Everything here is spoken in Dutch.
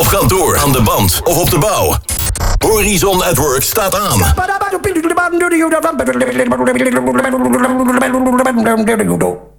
Op kantoor, aan de band of op de bouw. Horizon at Work staat aan.